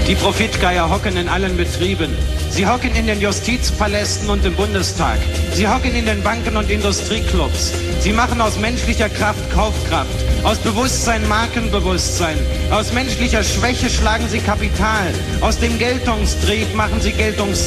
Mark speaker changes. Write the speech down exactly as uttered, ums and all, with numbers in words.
Speaker 1: Die Profitgeier hocken in allen Betrieben. Sie hocken in den Justizpalästen und im Bundestag. Sie hocken in den Banken und Industrieclubs. Sie machen aus menschlicher Kraft Kaufkraft, aus Bewusstsein Markenbewusstsein. Aus menschlicher Schwäche schlagen sie Kapital. Aus dem Geltungstrieb machen sie Geltungs